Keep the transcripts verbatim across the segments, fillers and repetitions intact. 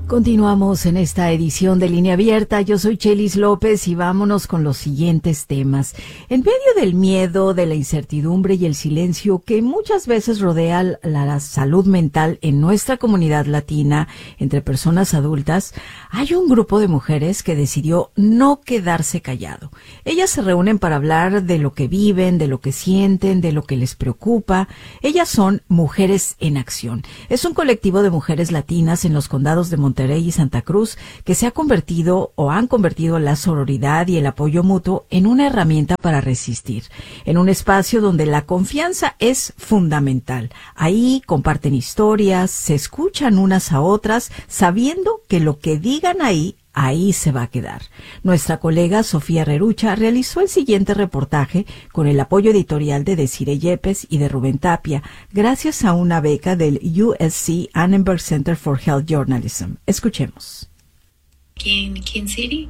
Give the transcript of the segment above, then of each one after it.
Continuamos en esta edición de Línea Abierta. Yo soy Chelis López y vámonos con los siguientes temas. En medio del miedo, de la incertidumbre y el silencio que muchas veces rodea la, la salud mental en nuestra comunidad latina, entre personas adultas, hay un grupo de mujeres que decidió no quedarse callado. Ellas se reúnen para hablar de lo que viven, de lo que sienten, de lo que les preocupa. Ellas son Mujeres en Acción. Es un colectivo de mujeres latinas en los condados de Monterrey Monterrey y Santa Cruz, que se ha convertido o han convertido la sororidad y el apoyo mutuo en una herramienta para resistir, en un espacio donde la confianza es fundamental. Ahí comparten historias, se escuchan unas a otras, sabiendo que lo que digan ahí ahí se va a quedar. Nuestra colega Sofía Rerucha realizó el siguiente reportaje con el apoyo editorial de Desiree Yepes y de Rubén Tapia, gracias a una beca del U S C Annenberg Center for Health Journalism. Escuchemos. Aquí en Kansas City.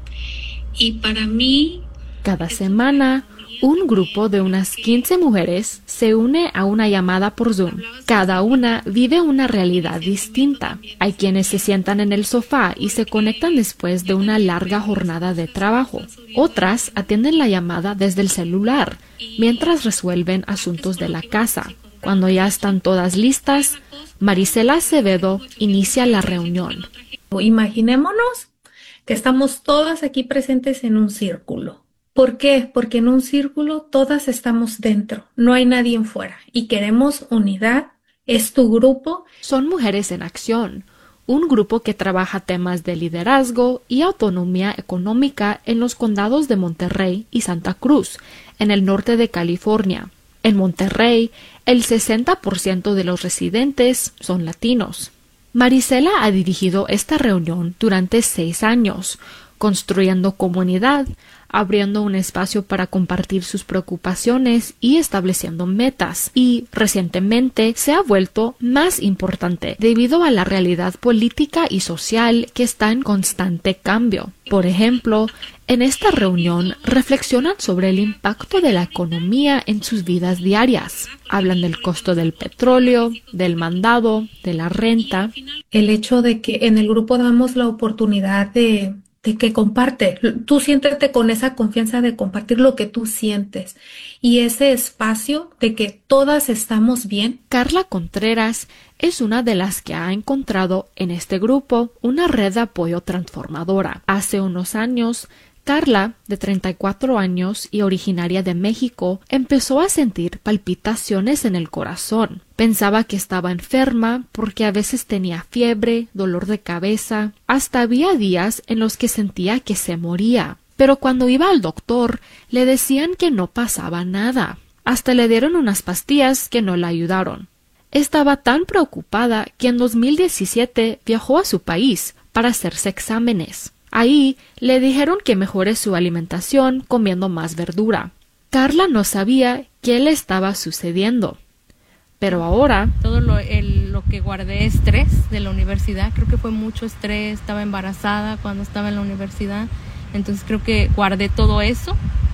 Y para mí, cada semana, un grupo de unas quince mujeres se une a una llamada por Zoom. Cada una vive una realidad distinta. Hay quienes se sientan en el sofá y se conectan después de una larga jornada de trabajo. Otras atienden la llamada desde el celular, mientras resuelven asuntos de la casa. Cuando ya están todas listas, Marisela Acevedo inicia la reunión. Imaginémonos que estamos todas aquí presentes en un círculo. ¿Por qué? Porque en un círculo todas estamos dentro, no hay nadie fuera y queremos unidad. Es tu grupo. Son Mujeres en Acción, un grupo que trabaja temas de liderazgo y autonomía económica en los condados de Monterrey y Santa Cruz, en el norte de California. En Monterrey, el sesenta por ciento de los residentes son latinos. Marisela ha dirigido esta reunión durante seis años, construyendo comunidad, abriendo un espacio para compartir sus preocupaciones y estableciendo metas. Y recientemente se ha vuelto más importante debido a la realidad política y social que está en constante cambio. Por ejemplo, en esta reunión reflexionan sobre el impacto de la economía en sus vidas diarias. Hablan del costo del petróleo, del mandado, de la renta. El hecho de que en el grupo damos la oportunidad de de que comparte, tú siéntete con esa confianza de compartir lo que tú sientes y ese espacio de que todas estamos bien. Carla Contreras es una de las que ha encontrado en este grupo una red de apoyo transformadora. Hace unos años, Carla, de treinta y cuatro años y originaria de México, empezó a sentir palpitaciones en el corazón. Pensaba que estaba enferma porque a veces tenía fiebre, dolor de cabeza, hasta había días en los que sentía que se moría. Pero cuando iba al doctor, le decían que no pasaba nada. Hasta le dieron unas pastillas que no la ayudaron. Estaba tan preocupada que en dos mil diecisiete viajó a su país para hacerse exámenes. Ahí le dijeron que mejore su alimentación comiendo más verdura. Carla no sabía qué le estaba sucediendo. Pero ahora... Todo lo, el, lo que guardé estrés de la universidad, creo que fue mucho estrés, estaba embarazada cuando estaba en la universidad, entonces creo que guardé todo eso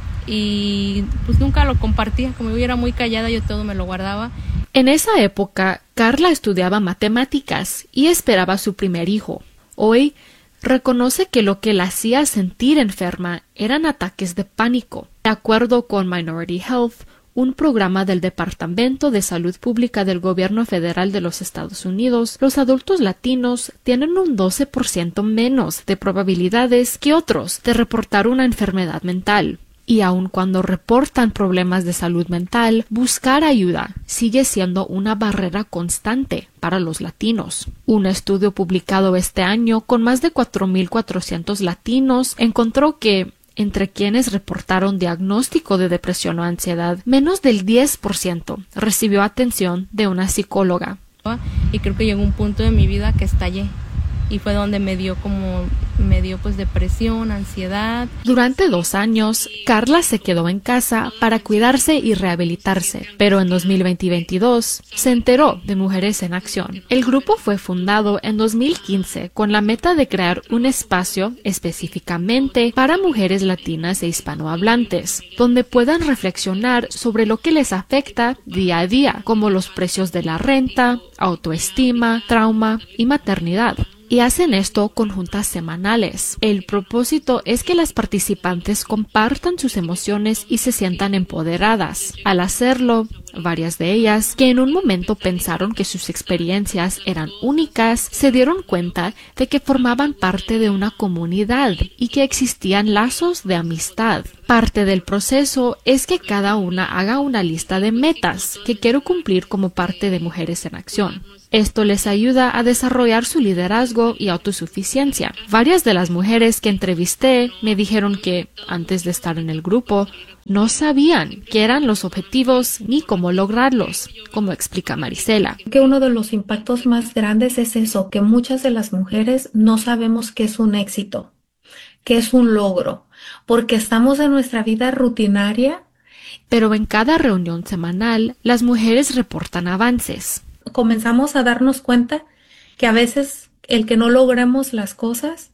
y pues nunca lo compartía, como yo era muy callada, yo todo me lo guardaba. En esa época, Carla estudiaba matemáticas y esperaba su primer hijo. Hoy, reconoce que lo que la hacía sentir enferma eran ataques de pánico. De acuerdo con Minority Health, un programa del Departamento de Salud Pública del Gobierno Federal de los Estados Unidos, los adultos latinos tienen un doce por ciento menos de probabilidades que otros de reportar una enfermedad mental. Y aun cuando reportan problemas de salud mental, buscar ayuda sigue siendo una barrera constante para los latinos. Un estudio publicado este año con más de cuatro mil cuatrocientos latinos encontró que entre quienes reportaron diagnóstico de depresión o ansiedad, menos del diez por ciento recibió atención de una psicóloga. Y creo que llegó un punto de mi vida que estallé. Y fue donde me dio como, me dio pues depresión, ansiedad. Durante dos años, Carla se quedó en casa para cuidarse y rehabilitarse. Pero en dos mil veinte y veintidós se enteró de Mujeres en Acción. El grupo fue fundado en dos mil quince con la meta de crear un espacio específicamente para mujeres latinas e hispanohablantes, donde puedan reflexionar sobre lo que les afecta día a día, como los precios de la renta, autoestima, trauma y maternidad. y hacen esto con juntas semanales. El propósito es que las participantes compartan sus emociones y se sientan empoderadas. Al hacerlo, varias de ellas, que en un momento pensaron que sus experiencias eran únicas, se dieron cuenta de que formaban parte de una comunidad y que existían lazos de amistad. Parte del proceso es que cada una haga una lista de metas que quiero cumplir como parte de Mujeres en Acción. Esto les ayuda a desarrollar su liderazgo y autosuficiencia. Varias de las mujeres que entrevisté me dijeron que, antes de estar en el grupo, no sabían qué eran los objetivos ni cómo lograrlos, como explica Marisela. Que uno de los impactos más grandes es eso, que muchas de las mujeres no sabemos qué es un éxito, qué es un logro, porque estamos en nuestra vida rutinaria. Pero en cada reunión semanal, las mujeres reportan avances. Comenzamos a darnos cuenta que a veces el que no logremos las cosas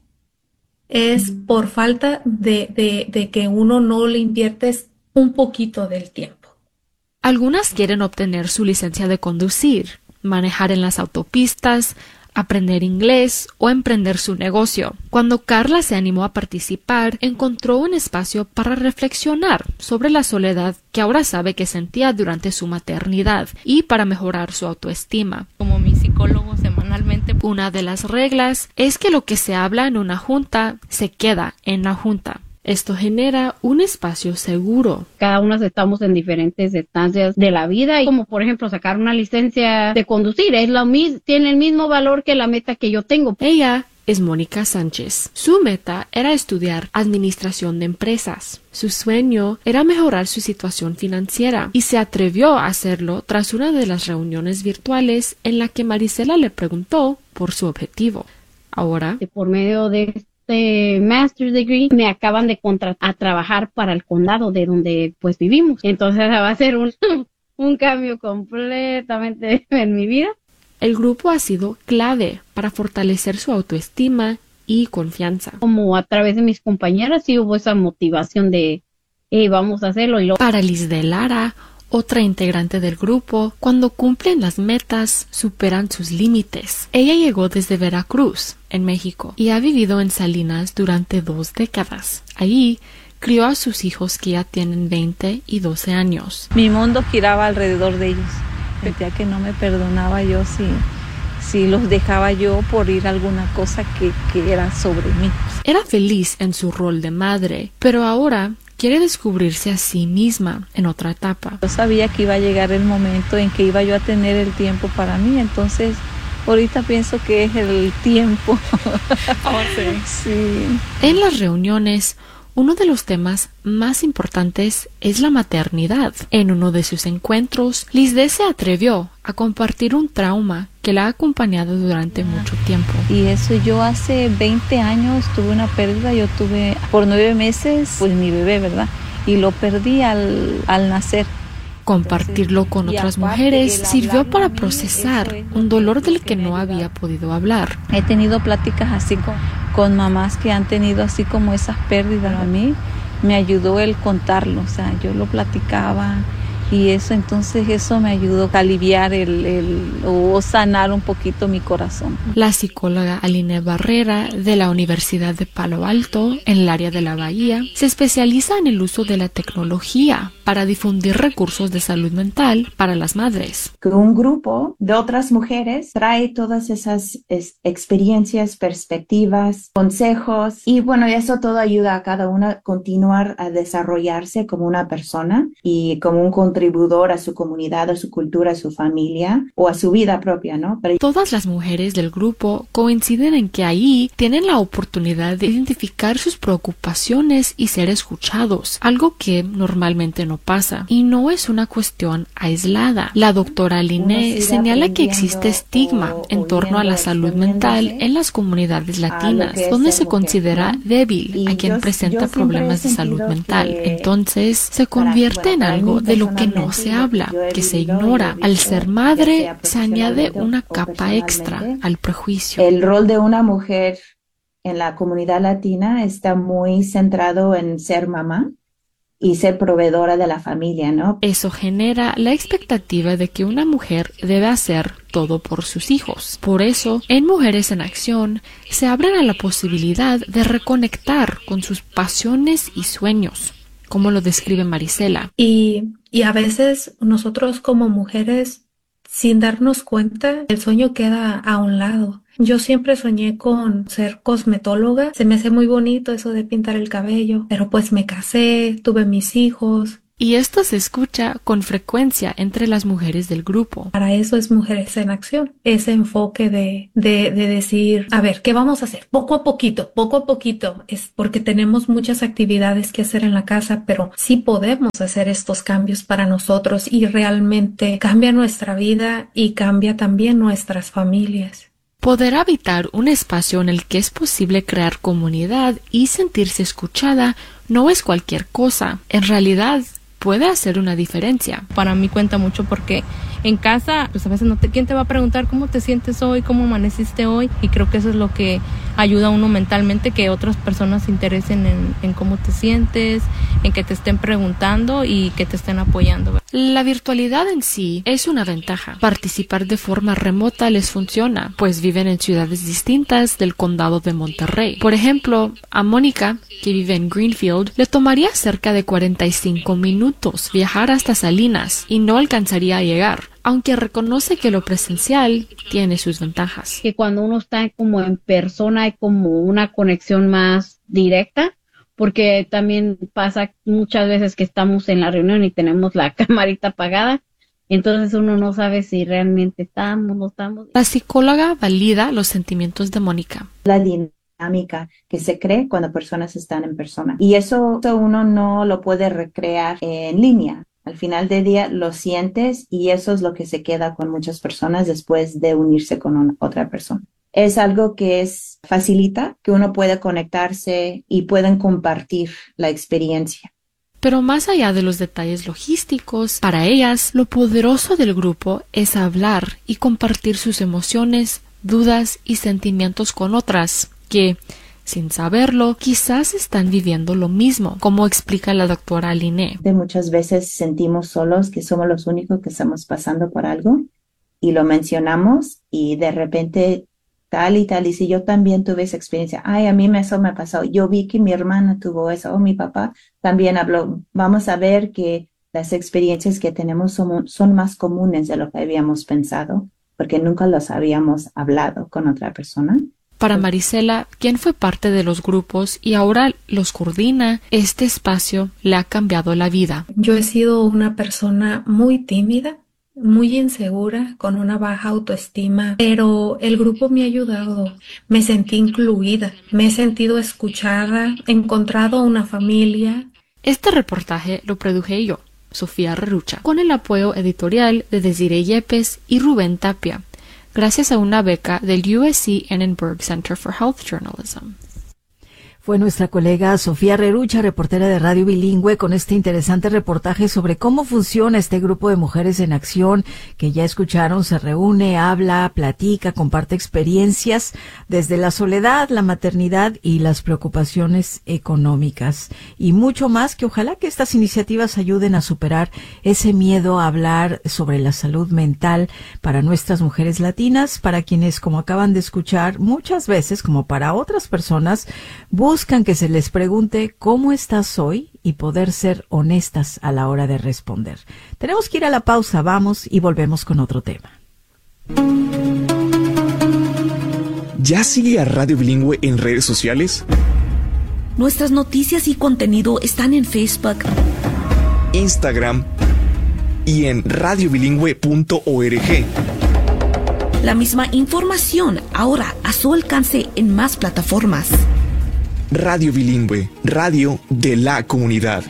es por falta de, de, de que uno no le inviertes un poquito del tiempo. Algunas quieren obtener su licencia de conducir, manejar en las autopistas, aprender inglés o emprender su negocio. Cuando Carla se animó a participar, encontró un espacio para reflexionar sobre la soledad que ahora sabe que sentía durante su maternidad y para mejorar su autoestima. Como mi psicólogo semanalmente, una de las reglas es que lo que se habla en una junta se queda en la junta. Esto genera un espacio seguro. Cada una estamos en diferentes estancias de la vida y como por ejemplo sacar una licencia de conducir es lo mismo, tiene el mismo valor que la meta que yo tengo. Ella es Mónica Sánchez. Su meta era estudiar administración de empresas. Su sueño era mejorar su situación financiera y se atrevió a hacerlo tras una de las reuniones virtuales en la que Marisela le preguntó por su objetivo. Ahora, por medio de de master's degree me acaban de contratar a trabajar para el condado de donde pues vivimos, entonces va a ser un, un cambio completamente en mi vida. El grupo ha sido clave para fortalecer su autoestima y confianza. Como a través de mis compañeras sí hubo esa motivación de hey, vamos a hacerlo. Y lo... Para Liz de Lara, otra integrante del grupo, cuando cumplen las metas, superan sus límites. Ella llegó desde Veracruz, en México, y ha vivido en Salinas durante dos décadas. Allí, crió a sus hijos que ya tienen veinte y doce años. Mi mundo giraba alrededor de ellos. Sentía que no me perdonaba yo si, si los dejaba yo por ir a alguna cosa que, que era sobre mí. Era feliz en su rol de madre, pero ahora quiere descubrirse a sí misma en otra etapa. Yo sabía que iba a llegar el momento en que iba yo a tener el tiempo para mí, entonces ahorita pienso que es el tiempo. Oh, sí. Sí. En las reuniones, uno de los temas más importantes es la maternidad. En uno de sus encuentros, Lisde se atrevió a compartir un trauma que la ha acompañado durante mucho tiempo. Y eso yo hace veinte años tuve una pérdida, yo tuve por nueve meses pues mi bebé, ¿verdad? Y lo perdí al, al nacer. Compartirlo con otras mujeres sirvió para procesar un dolor del que no había podido hablar. He tenido pláticas así con, con mamás que han tenido así como esas pérdidas. A mí me ayudó el contarlo, o sea, yo lo platicaba y eso, entonces eso me ayudó a aliviar el, el o sanar un poquito mi corazón. La psicóloga Aline Barrera de la Universidad de Palo Alto, en el área de la Bahía, se especializa en el uso de la tecnología para difundir recursos de salud mental para las madres. Que un grupo de otras mujeres trae todas esas es, experiencias, perspectivas, consejos y bueno, eso todo ayuda a cada una a continuar a desarrollarse como una persona y como un contribuyente contribuidor a su comunidad, a su cultura, a su familia o a su vida propia, ¿no? Pero... Todas las mujeres del grupo coinciden en que ahí tienen la oportunidad de identificar sus preocupaciones y ser escuchados, algo que normalmente no pasa. Y no es una cuestión aislada. La doctora Liné señala que existe estigma o, en torno a la salud mental en las comunidades latinas, donde se considera mujer, ¿no? débil y a quien yo, presenta yo problemas de salud mental. Entonces se convierte en algo de lo que no se habla, que se ignora. Al ser madre, se añade una capa extra al prejuicio. El rol de una mujer en la comunidad latina está muy centrado en ser mamá y ser proveedora de la familia, ¿no? Eso genera la expectativa de que una mujer debe hacer todo por sus hijos. Por eso, en Mujeres en Acción, se abren a la posibilidad de reconectar con sus pasiones y sueños, como lo describe Marisela. Y, y a veces nosotros como mujeres, sin darnos cuenta, el sueño queda a un lado. Yo siempre soñé con ser cosmetóloga. Se me hace muy bonito eso de pintar el cabello, pero pues me casé, tuve mis hijos. Y esto se escucha con frecuencia entre las mujeres del grupo. Para eso es Mujeres en Acción, ese enfoque de, de, de decir, a ver, ¿qué vamos a hacer? Poco a poquito, poco a poquito. Es porque tenemos muchas actividades que hacer en la casa, pero sí podemos hacer estos cambios para nosotros y realmente cambia nuestra vida y cambia también nuestras familias. Poder habitar un espacio en el que es posible crear comunidad y sentirse escuchada no es cualquier cosa. En realidad, puede hacer una diferencia. Para mí cuenta mucho porque en casa, pues a veces no te, ¿quién te va a preguntar cómo te sientes hoy, cómo amaneciste hoy? Y creo que eso es lo que ayuda a uno mentalmente, que otras personas se interesen en, en cómo te sientes, en que te estén preguntando y que te estén apoyando. La virtualidad en sí es una ventaja. Participar de forma remota les funciona, pues viven en ciudades distintas del condado de Monterrey. Por ejemplo, a Mónica, que vive en Greenfield, le tomaría cerca de cuarenta y cinco minutos viajar hasta Salinas y no alcanzaría a llegar, aunque reconoce que lo presencial tiene sus ventajas. Que cuando uno está como en persona hay como una conexión más directa, porque también pasa muchas veces que estamos en la reunión y tenemos la camarita apagada, entonces uno no sabe si realmente estamos o no estamos. La psicóloga valida los sentimientos de Mónica. La dinámica que se cree cuando personas están en persona. Y eso uno no lo puede recrear en línea. Al final del día lo sientes y eso es lo que se queda con muchas personas después de unirse con una, otra persona. Es algo que es, facilita que uno pueda conectarse y puedan compartir la experiencia. Pero más allá de los detalles logísticos, para ellas lo poderoso del grupo es hablar y compartir sus emociones, dudas y sentimientos con otras que, sin saberlo, quizás están viviendo lo mismo, como explica la doctora Liné. De muchas veces sentimos solos, que somos los únicos que estamos pasando por algo y lo mencionamos y de repente tal y tal, y si yo también tuve esa experiencia, ay, a mí eso me pasó, yo vi que mi hermana tuvo eso, o mi papá también habló. Vamos a ver que las experiencias que tenemos son, son más comunes de lo que habíamos pensado, porque nunca los habíamos hablado con otra persona. Para Marisela, quien fue parte de los grupos y ahora los coordina, este espacio le ha cambiado la vida. Yo he sido una persona muy tímida, muy insegura, con una baja autoestima, pero el grupo me ha ayudado. Me sentí incluida, me he sentido escuchada, he encontrado una familia. Este reportaje lo produje yo, Sofía Rerucha, con el apoyo editorial de Desiree Yepes y Rubén Tapia, gracias a una beca del U S C Annenberg Center for Health Journalism. Fue nuestra colega Sofía Rerucha, reportera de Radio Bilingüe, con este interesante reportaje sobre cómo funciona este grupo de Mujeres en Acción, que ya escucharon, se reúne, habla, platica, comparte experiencias desde la soledad, la maternidad y las preocupaciones económicas. Y mucho más, que ojalá que estas iniciativas ayuden a superar ese miedo a hablar sobre la salud mental para nuestras mujeres latinas, para quienes, como acaban de escuchar, muchas veces, como para otras personas, buscan que se les pregunte cómo estás hoy y poder ser honestas a la hora de responder. Tenemos que ir a la pausa, vamos y volvemos con otro tema. ¿Ya sigue a Radio Bilingüe en redes sociales? Nuestras noticias y contenido están en Facebook, Instagram y en radio bilingüe punto org. La misma información ahora a su alcance en más plataformas. Radio Bilingüe, radio de la comunidad.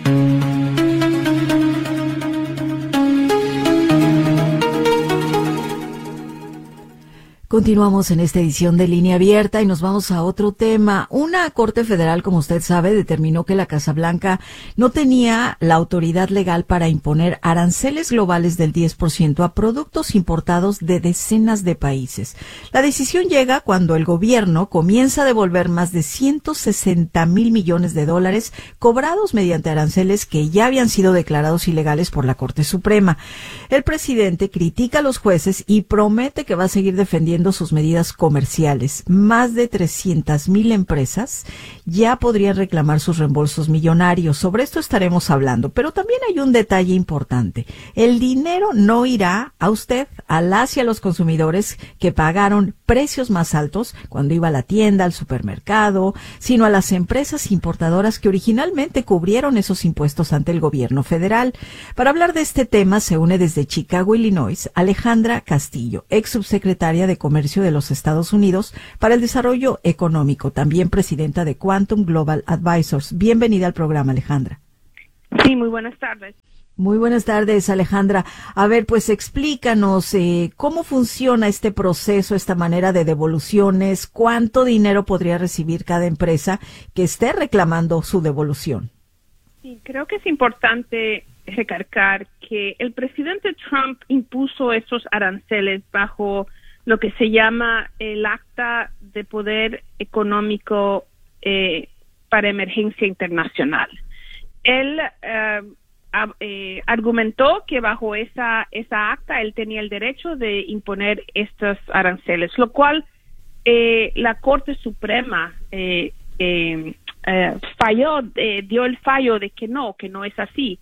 Continuamos en esta edición de Línea Abierta y nos vamos a otro tema. Una corte federal, como usted sabe, determinó que la Casa Blanca no tenía la autoridad legal para imponer aranceles globales del diez por ciento a productos importados de decenas de países. La decisión llega cuando el gobierno comienza a devolver más de ciento sesenta mil millones de dólares cobrados mediante aranceles que ya habían sido declarados ilegales por la Corte Suprema. El presidente critica a los jueces y promete que va a seguir defendiendo sus medidas comerciales. Más de trescientas mil empresas ya podrían reclamar sus reembolsos millonarios. Sobre esto estaremos hablando, pero también hay un detalle importante. El dinero no irá a usted, a las y a los consumidores que pagaron precios más altos cuando iba a la tienda, al supermercado, sino a las empresas importadoras que originalmente cubrieron esos impuestos ante el gobierno federal. Para hablar de este tema se une desde Chicago, Illinois, Alejandra Castillo, ex subsecretaria de Comercio de los Estados Unidos para el Desarrollo Económico, también presidenta de Quantum Global Advisors. Bienvenida al programa, Alejandra. Sí, muy buenas tardes. Muy buenas tardes, Alejandra. A ver, pues explícanos eh, cómo funciona este proceso, esta manera de devoluciones, cuánto dinero podría recibir cada empresa que esté reclamando su devolución. Sí, creo que es importante recalcar que el presidente Trump impuso esos aranceles bajo lo que se llama el Acta de Poder Económico eh, para Emergencia Internacional. Él eh, a, eh, argumentó que bajo esa esa acta él tenía el derecho de imponer estos aranceles, lo cual eh, la Corte Suprema eh, eh, eh, falló, eh, dio el fallo de que no, que no es así.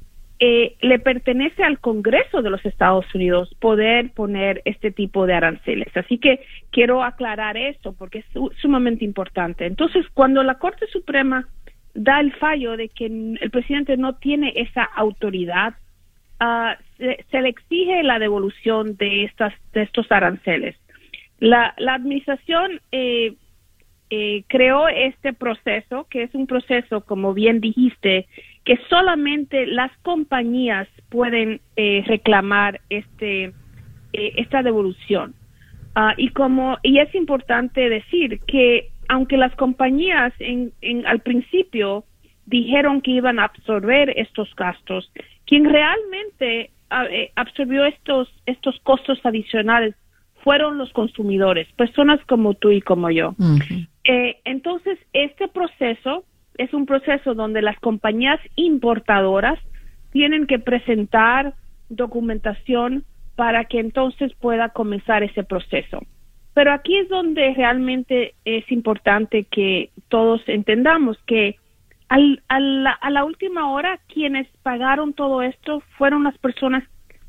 Eh, le pertenece al Congreso de los Estados Unidos poder poner este tipo de aranceles. Así que quiero aclarar eso porque es su, sumamente importante. Entonces, cuando la Corte Suprema da el fallo de que el presidente no tiene esa autoridad, uh, se, se le exige la devolución de, estas, de estos aranceles. La, la administración eh, eh, creó este proceso, que es un proceso, como bien dijiste, que solamente las compañías pueden eh, reclamar este eh, esta devolución. Uh, y como y es importante decir que aunque las compañías en, en al principio dijeron que iban a absorber estos gastos, quien realmente uh, eh, absorbió estos estos costos adicionales fueron los consumidores, personas como tú y como yo. Uh-huh. Eh, entonces, este proceso es un proceso donde las compañías importadoras tienen que presentar documentación para que entonces pueda comenzar ese proceso. Pero aquí es donde realmente es importante que todos entendamos que al, a, la, a la última hora quienes pagaron todo esto fueron las personas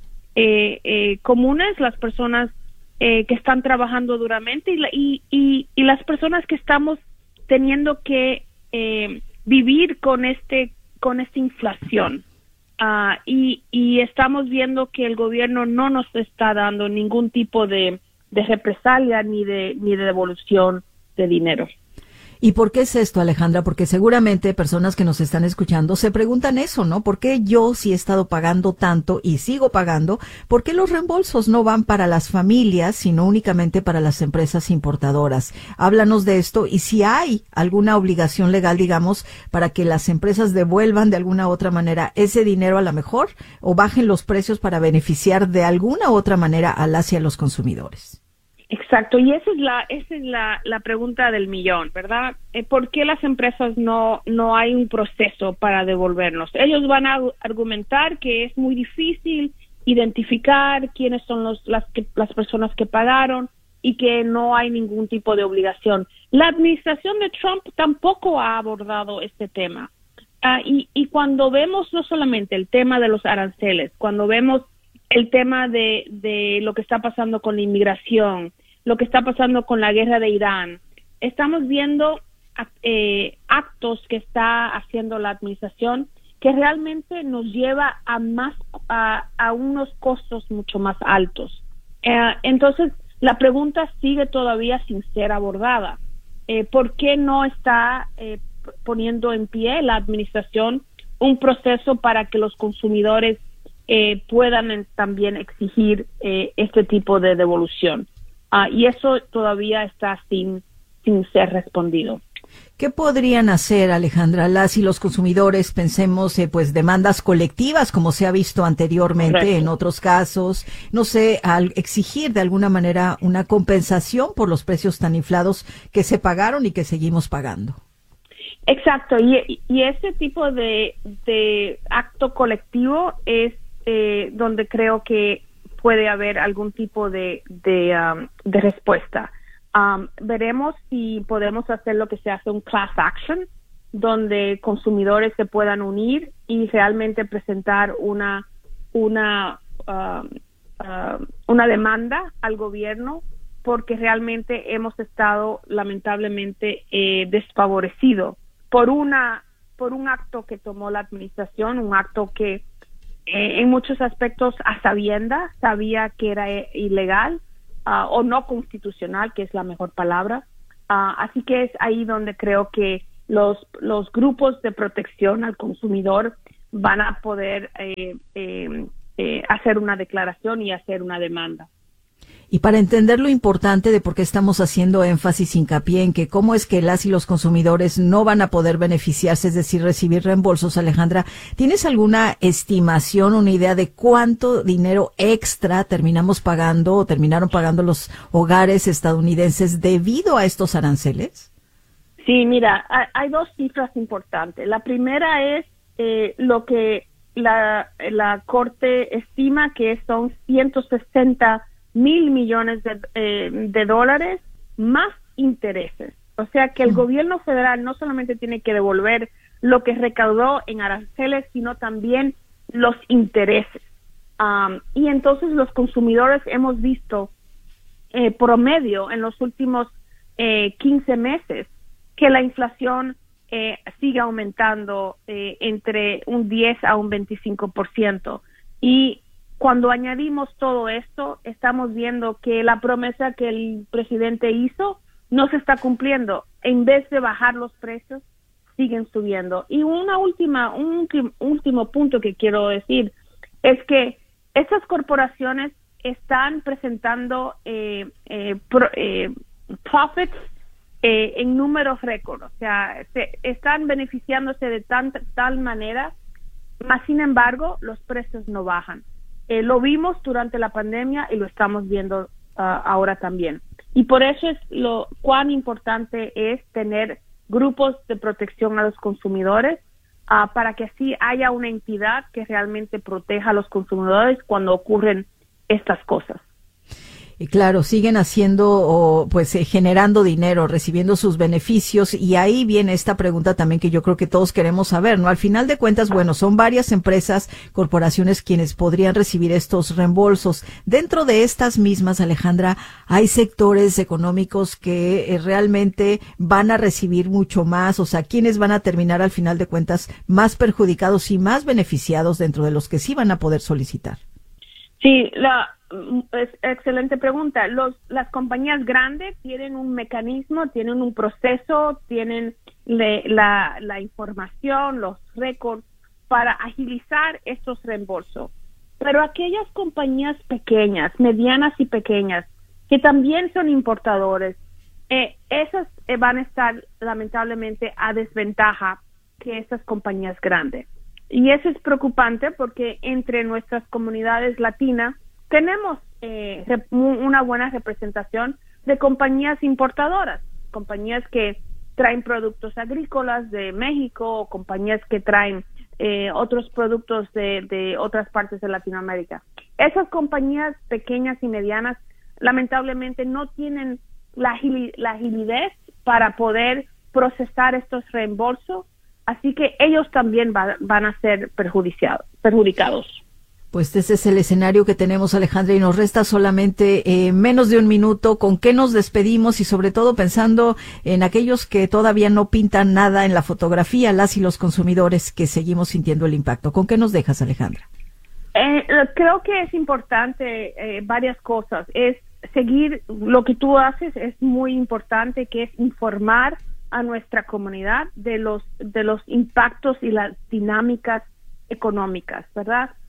eh, eh, comunes, las personas eh, que están trabajando duramente y, la, y, y, y las personas que estamos teniendo que Eh, vivir con este con esta inflación uh, y, y estamos viendo que el gobierno no nos está dando ningún tipo de, de represalia ni de ni de devolución de dinero. ¿Y por qué es esto, Alejandra? Porque seguramente personas que nos están escuchando se preguntan eso, ¿no? ¿Por qué yo, si he estado pagando tanto y sigo pagando, por qué los reembolsos no van para las familias, sino únicamente para las empresas importadoras? Háblanos de esto y si hay alguna obligación legal, digamos, para que las empresas devuelvan de alguna u otra manera ese dinero a la mejor o bajen los precios para beneficiar de alguna u otra manera a las y a los consumidores. Exacto, y esa es la esa es la, la pregunta del millón, ¿verdad? Eh, ¿Por qué las empresas no no hay un proceso para devolvernos? Ellos van a argumentar que es muy difícil identificar quiénes son los, las, que, las personas que pagaron y que no hay ningún tipo de obligación. La administración de Trump tampoco ha abordado este tema. Uh, y, y cuando vemos no solamente el tema de los aranceles, cuando vemos el tema de, de lo que está pasando con la inmigración, lo que está pasando con la guerra de Irán, estamos viendo eh, actos que está haciendo la administración que realmente nos lleva a más a, a unos costos mucho más altos. Eh, entonces, la pregunta sigue todavía sin ser abordada. Eh, ¿Por qué no está eh, poniendo en pie la administración un proceso para que los consumidores Eh, puedan en, también exigir eh, este tipo de devolución? Uh, y eso todavía está sin, sin ser respondido. ¿Qué podrían hacer, Alejandra, las y los consumidores? Pensemos, eh, pues, demandas colectivas, como se ha visto anteriormente. Correcto. En otros casos, no sé, al exigir de alguna manera una compensación por los precios tan inflados que se pagaron y que seguimos pagando. Exacto, y, y ese tipo de, de acto colectivo es eh, donde creo que puede haber algún tipo de, de, um, de respuesta. Um, veremos si podemos hacer lo que se hace un class action, donde consumidores se puedan unir y realmente presentar una una uh, uh, una demanda al gobierno, porque realmente hemos estado lamentablemente eh, desfavorecidos por una por un acto que tomó la administración, un acto que eh, en muchos aspectos a sabiendas sabía que era eh, ilegal. Uh, o no constitucional, que es la mejor palabra. Uh, así que es ahí donde creo que los, los grupos de protección al consumidor van a poder eh, eh, eh, hacer una declaración y hacer una demanda. Y para entender lo importante de por qué estamos haciendo énfasis, hincapié en que cómo es que las y los consumidores no van a poder beneficiarse, es decir, recibir reembolsos, Alejandra, ¿tienes alguna estimación, una idea de cuánto dinero extra terminamos pagando o terminaron pagando los hogares estadounidenses debido a estos aranceles? Sí, mira, hay, hay dos cifras importantes. La primera es eh, lo que la, la Corte estima que son ciento sesenta mil millones de, eh, de dólares más intereses. O sea que el mm. gobierno federal no solamente tiene que devolver lo que recaudó en aranceles, sino también los intereses. Um, y entonces los consumidores hemos visto eh, promedio en los últimos eh, quince meses que la inflación eh, sigue aumentando eh, entre un diez a un veinticinco por ciento. Y cuando añadimos todo esto, estamos viendo que la promesa que el presidente hizo no se está cumpliendo. En vez de bajar los precios, siguen subiendo. Y una última, un último punto que quiero decir es que estas corporaciones están presentando eh, eh, pro, eh, profits eh, en números récord. O sea, se, están beneficiándose de tan, tal manera, mas sin embargo, los precios no bajan. Eh, lo vimos durante la pandemia y lo estamos viendo uh, ahora también. Y por eso es lo cuán importante es tener grupos de protección a los consumidores uh, para que así haya una entidad que realmente proteja a los consumidores cuando ocurren estas cosas. Y claro, siguen haciendo o pues eh, generando dinero, recibiendo sus beneficios, y ahí viene esta pregunta también que yo creo que todos queremos saber, ¿no? Al final de cuentas, bueno, son varias empresas, corporaciones quienes podrían recibir estos reembolsos. Dentro de estas mismas, Alejandra, hay sectores económicos que eh, realmente van a recibir mucho más, o sea, ¿quiénes van a terminar al final de cuentas más perjudicados y más beneficiados dentro de los que sí van a poder solicitar? Sí, la es excelente pregunta. Los, las compañías grandes tienen un mecanismo, tienen un proceso, tienen le, la, la información, los récords para agilizar estos reembolsos. Pero aquellas compañías pequeñas, medianas y pequeñas, que también son importadores, eh, esas eh, van a estar lamentablemente a desventaja que esas compañías grandes. Y eso es preocupante porque entre nuestras comunidades latinas tenemos eh, rep- una buena representación de compañías importadoras, compañías que traen productos agrícolas de México o compañías que traen eh, otros productos de, de otras partes de Latinoamérica. Esas compañías pequeñas y medianas lamentablemente no tienen la, agil- la agilidad para poder procesar estos reembolsos, así que ellos también va- van a ser perjudiciados, perjudicados. Pues ese es el escenario que tenemos, Alejandra, y nos resta solamente eh, menos de un minuto. ¿Con qué nos despedimos? Y sobre todo pensando en aquellos que todavía no pintan nada en la fotografía, las y los consumidores que seguimos sintiendo el impacto. ¿Con qué nos dejas, Alejandra? Eh, creo que es importante eh, varias cosas. Es seguir lo que tú haces, es muy importante, que es informar a nuestra comunidad de los de los impactos y las dinámicas económicas, ¿verdad?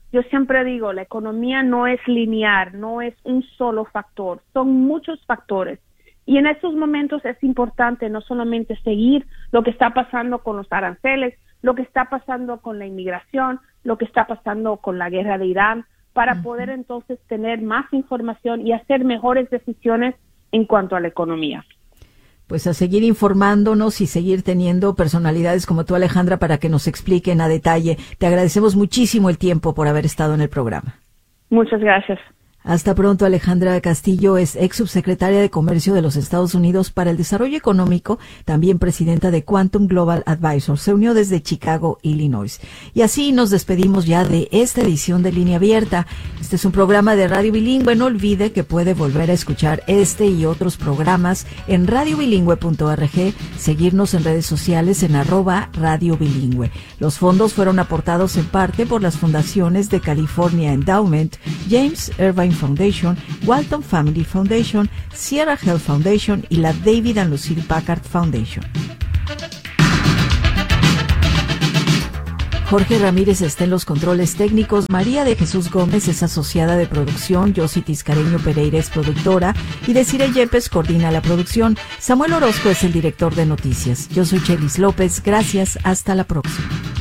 yo siempre digo, la economía no es lineal, no es un solo factor, son muchos factores. Y en estos momentos es importante no solamente seguir lo que está pasando con los aranceles, lo que está pasando con la inmigración, lo que está pasando con la guerra de Irán, para uh-huh. poder entonces tener más información y hacer mejores decisiones en cuanto a la economía. Pues a seguir informándonos y seguir teniendo personalidades como tú, Alejandra, para que nos expliquen a detalle. Te agradecemos muchísimo el tiempo por haber estado en el programa. Muchas gracias. Hasta pronto. Alejandra Castillo es ex subsecretaria de Comercio de los Estados Unidos para el Desarrollo Económico, también presidenta de Quantum Global Advisors. Se unió desde Chicago, Illinois. Y así nos despedimos ya de esta edición de Línea Abierta. Este es un programa de Radio Bilingüe. No olvide que puede volver a escuchar este y otros programas en radio bilingüe punto org, seguirnos en redes sociales en arroba Radio Bilingüe. Los fondos fueron aportados en parte por las fundaciones de California Endowment, James Irvine Foundation, Walton Family Foundation, Sierra Health Foundation y la David and Lucille Packard Foundation. Jorge Ramírez está en los controles técnicos, María de Jesús Gómez es asociada de producción, Yossi Tiscareño Pereira es productora y Desiree Yepes coordina la producción. Samuel Orozco es el director de noticias. Yo soy Chelis López, gracias, hasta la próxima.